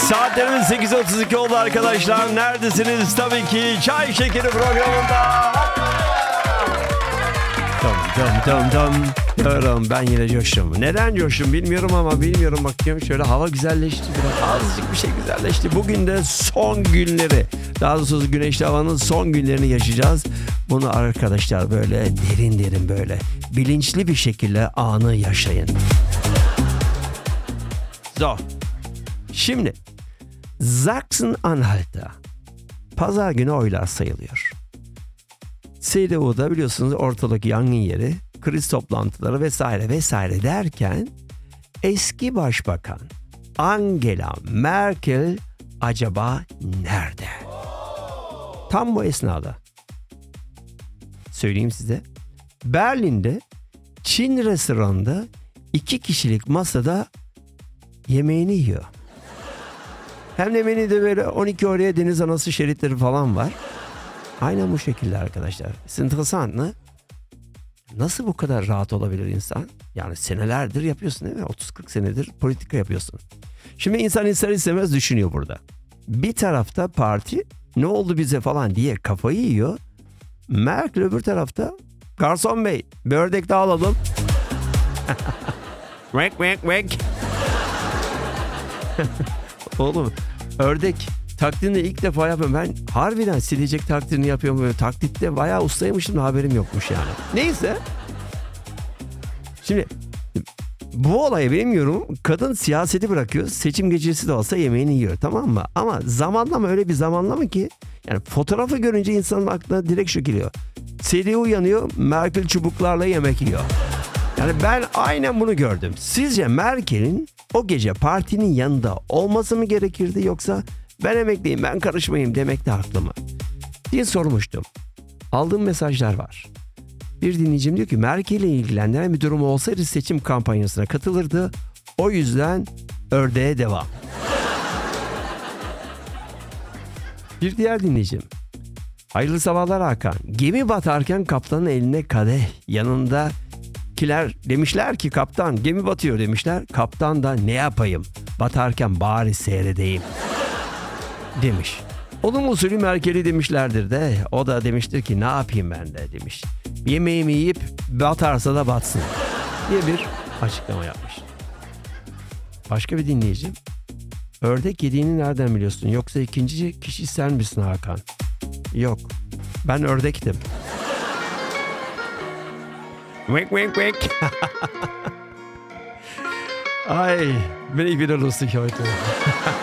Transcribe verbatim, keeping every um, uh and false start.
Saatlerimiz sekiz otuz iki oldu arkadaşlar. Neredesiniz? Tabii ki Çay Şekeri programında. Dum dum dum dum. Diyorum, ben yine coştum. Neden coştum bilmiyorum ama bilmiyorum, bakıyorum şöyle hava güzelleşti biraz. Azıcık bir şey güzelleşti. Bugün de son günleri, daha doğrusu güneşli havanın son günlerini yaşayacağız. Bunu arkadaşlar böyle derin derin, böyle bilinçli bir şekilde anı yaşayın. So, şimdi Sachsen-Anhalt'ta pazar günü oylar sayılıyor. C D U'da biliyorsunuz ortalık yangın yeri, kriz toplantıları vesaire vesaire derken eski başbakan Angela Merkel acaba nerede? Tam bu esnada söyleyeyim size, Berlin'de Çin restoranında iki kişilik masada yemeğini yiyor. Hem de menüde böyle on iki oraya deniz anası şeritleri falan var. Aynen bu şekilde arkadaşlar. Enteresan mı? Nasıl bu kadar rahat olabilir insan? Yani senelerdir yapıyorsun değil mi? otuz kırk senedir politika yapıyorsun. Şimdi insan ister istemez düşünüyor burada. Bir tarafta parti ne oldu bize falan diye kafayı yiyor. Merkel öbür tarafta, garson bey bir ördek daha alalım. Vek vek vek. Oğlum, ördek taklidini ilk defa yapıyorum. Ben harbiden silecek taklidini yapıyorum. Böyle taklitte bayağı ustaymışım da haberim yokmuş yani. Neyse. Şimdi bu olayı bilmiyorum. Kadın siyaseti bırakıyor. Seçim gecesi de olsa yemeğini yiyor, tamam mı? Ama zamanlama öyle bir zamanlama ki yani fotoğrafı görünce insanın aklına direkt şu geliyor. C D U yanıyor, Merkel çubuklarla yemek yiyor. Yani ben aynen bunu gördüm. Sizce Merkel'in o gece partinin yanında olması mı gerekirdi, yoksa ben emekliyim, ben karışmayayım demek de haklı mı diye sormuştum. Aldığım mesajlar var. Bir dinleyicim diyor ki Merkel'le ilgilendiren bir durum olsaydı seçim kampanyasına katılırdı. O yüzden ördeğe devam. Bir diğer dinleyicim. Hayırlı sabahlar Hakan. Gemi batarken kaptanın eline kadeh, yanında kiler demişler ki kaptan gemi batıyor demişler. Kaptan da ne yapayım, batarken bari seyredeyim demiş. Onun usulü Merkel'i demişlerdir de o da demiştir ki ne yapayım ben de demiş. Yemeğimi yiyip batarsa da batsın diye bir açıklama yapmış. Başka bir dinleyicim. Ördek yediğini nereden biliyorsun? Yoksa ikinci kişi sen misin Hakan? Yok. Ben ördektim. Wink wink wink. Ay, bin ich wieder lustig heute.